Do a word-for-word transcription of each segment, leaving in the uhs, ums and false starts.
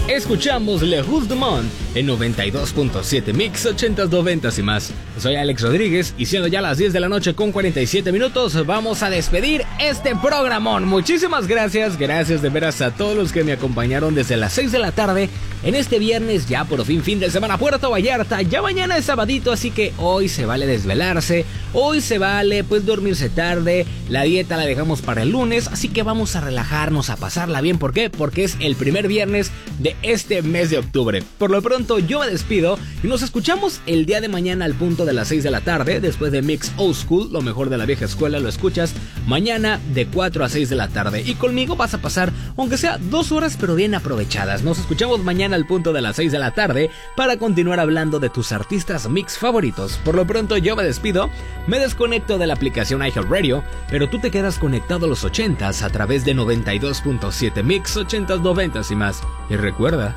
Escuchamos Le Rouge du Monde en noventa y dos punto siete Mix ochentas, noventas y más. Soy Alex Rodríguez y siendo ya las diez de la noche con cuarenta y siete minutos, vamos a despedir este programón. Muchísimas gracias, gracias de veras a todos los que me acompañaron desde las seis de la tarde en este viernes, ya por fin fin de semana, Puerto Vallarta. Ya mañana es sabadito, así que hoy se vale desvelarse, hoy se vale pues dormirse tarde, la dieta la dejamos para el lunes, así que vamos a relajarnos, a pasarla bien. ¿Por qué? Porque es el primer viernes de este mes de octubre. Por lo pronto yo me despido y nos escuchamos el día de mañana al punto de las seis de la tarde, después de Mix Old School, lo mejor de la vieja escuela, lo escuchas mañana de cuatro a seis de la tarde y conmigo vas a pasar aunque sea dos horas pero bien aprovechadas. Nos escuchamos mañana al punto de las seis de la tarde para continuar hablando de tus artistas mix favoritos. Por lo pronto yo me despido, me desconecto de la aplicación iHeartRadio, pero tú te quedas conectado a los ochentas a través de noventa y dos punto siete Mix ochentas, noventas y más. Y recuerda,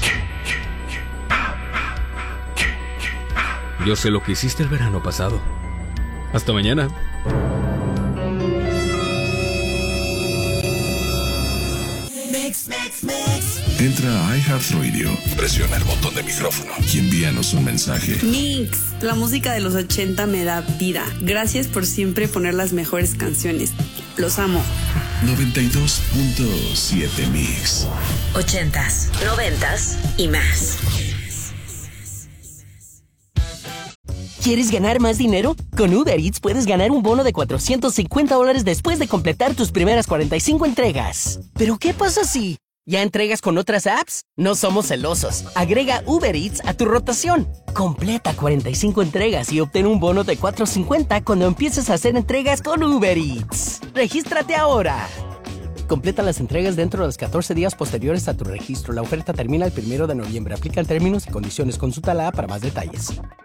yo sé lo que hiciste el verano pasado. Hasta mañana. Mix, mix, mix. Entra a iHeartRadio, presiona el botón de micrófono y envíanos un mensaje. Mix, la música de los ochenta me da vida. Gracias por siempre poner las mejores canciones. Los amo. noventa y dos punto siete Mix. Ochentas, noventas y más. ¿Quieres ganar más dinero? Con Uber Eats puedes ganar un bono de cuatrocientos cincuenta dólares después de completar tus primeras cuarenta y cinco entregas. ¿Pero qué pasa si ya entregas con otras apps? No somos celosos. Agrega Uber Eats a tu rotación. Completa cuarenta y cinco entregas y obtén un bono de cuatrocientos cincuenta cuando empieces a hacer entregas con Uber Eats. ¡Regístrate ahora! Completa las entregas dentro de los catorce días posteriores a tu registro. La oferta termina el primero de noviembre. Aplican términos y condiciones. Consulta la app para más detalles.